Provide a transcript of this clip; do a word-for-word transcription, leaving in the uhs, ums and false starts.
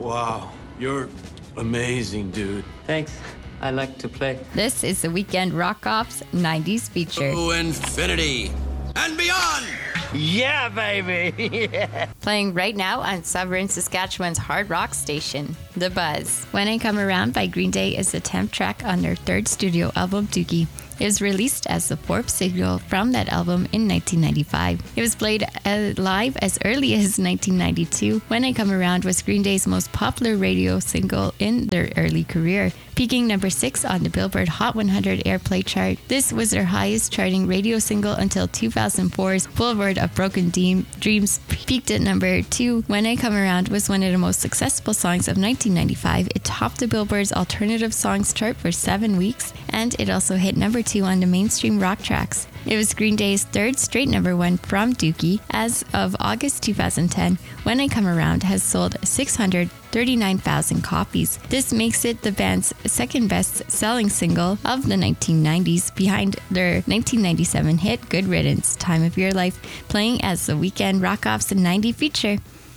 Wow, you're amazing, dude. Thanks. I like to play. This is the Weekend Rock Off's nineties feature. To infinity and beyond! Yeah, baby! Yeah. Playing right now on Sovereign, Saskatchewan's hard rock station, The Buzz. When I Come Around by Green Day is the tenth track on their third studio album, Dookie. It was released as the fourth single from that album in nineteen ninety-five. It was played uh, live as early as nineteen ninety-two. When I Come Around was Green Day's most popular radio single in their early career, peaking number six on the Billboard Hot one hundred airplay chart. This was their highest charting radio single until two thousand four's Boulevard of Broken Deem- Dreams peaked at number two. When I Come Around was one of the most successful songs of nineteen ninety-five. It topped the Billboard's Alternative Songs chart for seven weeks, and it also hit number two on the mainstream rock tracks. It was Green Day's third straight number one from Dookie. As of August two thousand ten, When I Come Around has sold six hundred thirty-nine thousand copies. This makes it the band's second best-selling single of the nineteen nineties, behind their nineteen ninety-seven hit Good Riddance, Time of Your Life, playing as the Weekend Rock Off's ninety feature.